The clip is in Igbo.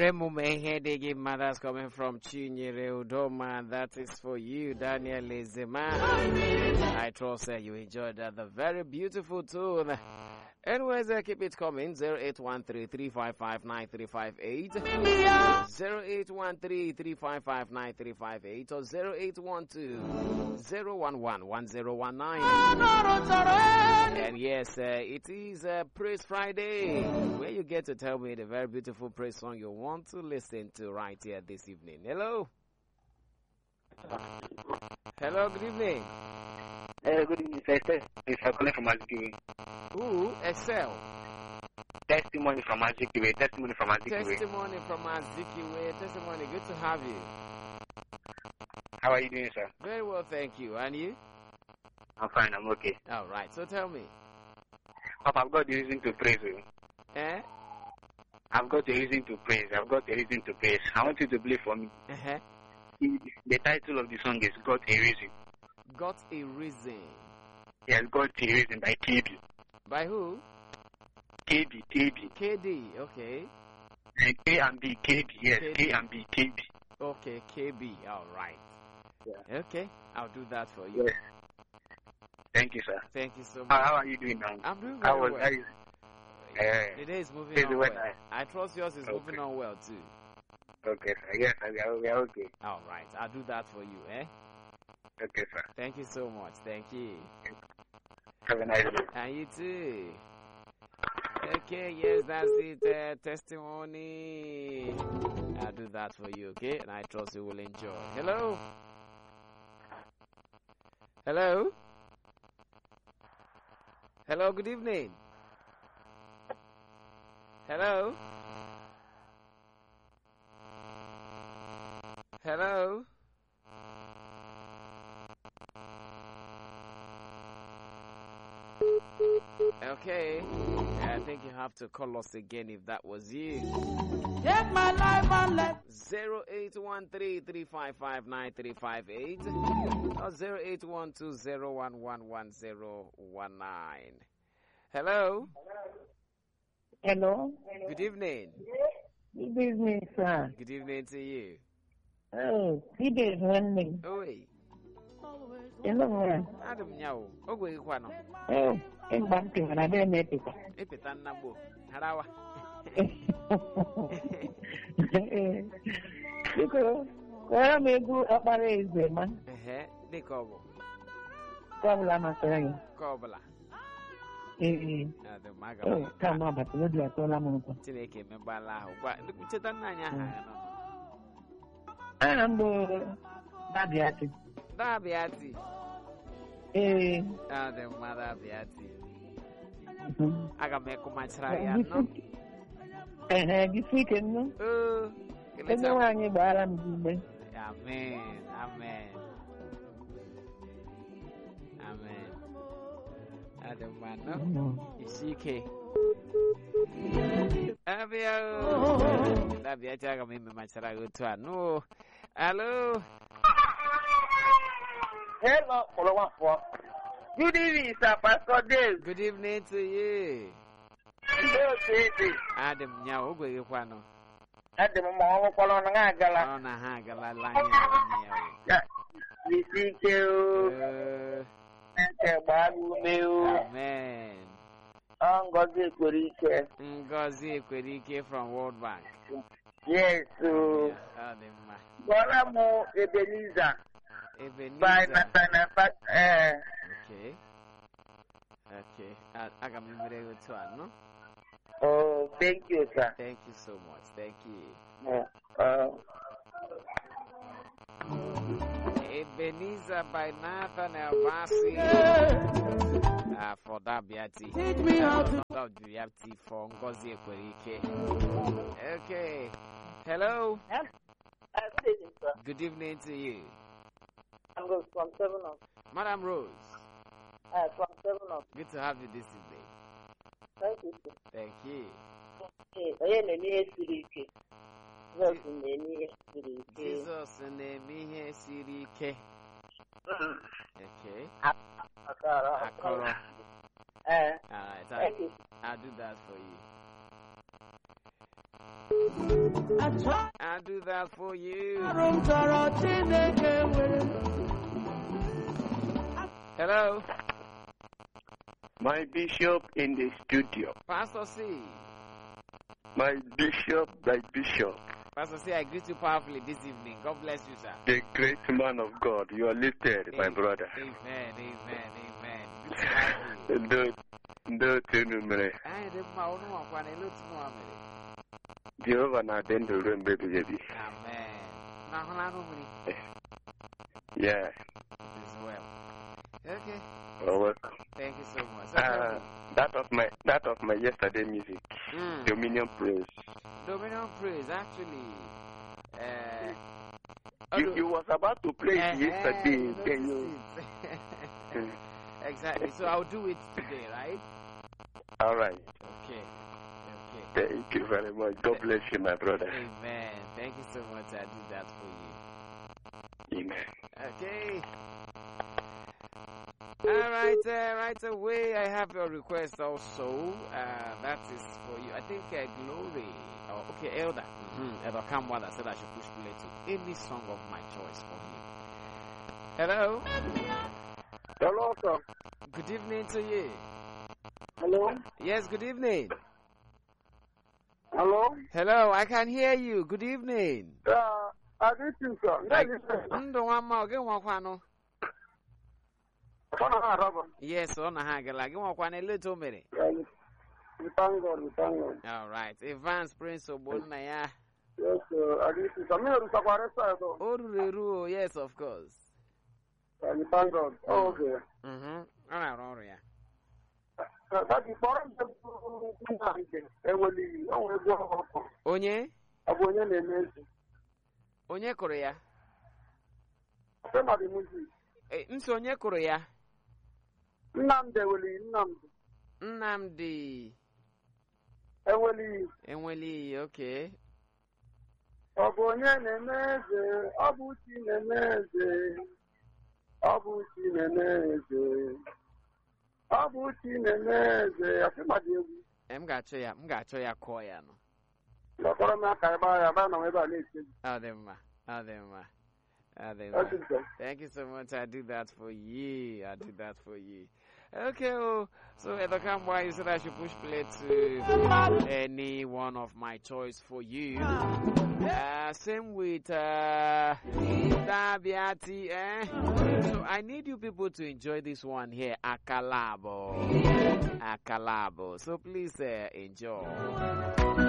Eremumehe Digi Mothers coming from Chinyere Udoma. That is for you, Daniel Ezema. I trust that you enjoyed that. The very beautiful tune. Anyways, keep it coming. 0813-355-9358. 0813-355-9358 or 0812-011-1019. And yes, it is Praise Friday, where you get to tell me the very beautiful praise song you want to listen to right here this evening. Hello. Hello, good evening. Good evening, sir. It's calling from Azikiwe. Ooh, Excel. Testimony from Azikiwe. Testimony from Azikiwe. Testimony from Azikiwe. Testimony, good to have you. How are you doing, sir? Very well, thank you. And you? I'm fine, I'm okay. All right, so tell me. Papa, I've got the reason to praise you. Eh? I've got the reason to praise. I've got the reason to praise. I want you to play for me. Uh-huh. The title of the song is Got a Reason. Got a Reason. Yes, Got a Reason by KB. By who? KB. KD, okay. K and B, KB, yes, KB. K and B, KB. Okay, KB, all right. Yeah. Okay, I'll do that for you. Yes. Thank you, sir. Thank you so much. How are you doing now? I'm doing very well. The day is moving on well. I trust yours is moving on well too. Okay, sir. Yes, we are okay. All right, I'll do that for you, eh? Okay, sir. Thank you so much. Thank you. Have a nice day. And you too. Okay, yes, that's it. Testimony. I'll do that for you, okay? And I trust you will enjoy. Hello? Hello? Hello, good evening. Hello? Hello? Okay, I think you have to call us again if that was you. Take my life and let 0813-355-9358 or 0812-011-1019. Hello? Hello? Good evening. Good evening, sir. Good evening to you. Oh, good evening. Oi. Hello, Adam Nyao. Ogwe Kwano. oh, I'm back to another meeting. Epitan Nambo. Harawa. Because where may go up a raise, man? The Cobo. Cobla, my friend. Cobla. The Maga. oh, come on, but look like Solomon. Tineke Membala. What? Look at Tananya. I'm Babiati. Babiati. Eh, The mother Beati. I can make my try. this weekend, no? Oh, Let's go on your bar and Amen. Amen. Amen. Adam man, no? Isike. Abia. Abia jaga me machara utwa. No. Hello. Hello, follow. Good evening, sir, Pastor Dave. Good evening to you. Adam Nyao Ogwe Kwano. Adam Mo follow na gala. Oh na ha gala line. Amen. Ngozi Ekwerike from World Bank. Yes, so Bolamo Ebenezer. By Nathaniel. Okay. I can remember to no? Oh, thank you, sir. Thank you so much. Thank you. Ebenezer by Nathaniel Basi. For that Beati. Teach me how to love Beati for Ngozi Ekwerike. Okay. Hello. Good evening, sir. Good evening to you. I'm Rose from 7 Up. Madam Rose. From 7 Up. Good to have you this evening. Thank you, sir. Thank you. Jesus name here CDK. Okay. Akoro. Alright, I'll do that for you. I'll do that for you. Hello? My bishop in the studio. Pastor C. My bishop. Pastor C, I greet you powerfully this evening. God bless you, sir. The great man of God. You are lifted, my brother. Amen. Good to have you. Jehovah na den the room, baby. Amen. Yeah. As well. Okay. You're welcome. Thank you so much. That of my yesterday music. Dominion Praise. Dominion Praise, actually. You was about to play it yesterday. Then you. Exactly. So I'll do it today, right? All right. Okay. Thank you very much. God bless you, my brother. Amen. Thank you so much. I'll do that for you. Amen. Okay. All right, right away. I have your request also. That is for you. I think Glory. Oh, okay, Elder. Elder Kamwada said I should push play to any song of my choice for him. Hello. Hello, sir. Good evening to you. Hello. Yes, good evening. Hello. Hello, I can hear you. Good evening. I greet you, sir. Yes, on a haggle. Like you want one a little minute. We thank God. All right. Evans Prince of Bonaya. Yes, sir. I greet you. Oh, yes, of course. We thank God. Oh, okay. All right. Onye Korea. Nso onye Korea. Nnamdi. Enweli, okay. M got you koya no. Thank you so much. I do that for you. Okay, so at the camp, why you said I should push play to any one of my choice for you. Same with Dabiati. So I need you people to enjoy this one here, Akalabo. So please enjoy.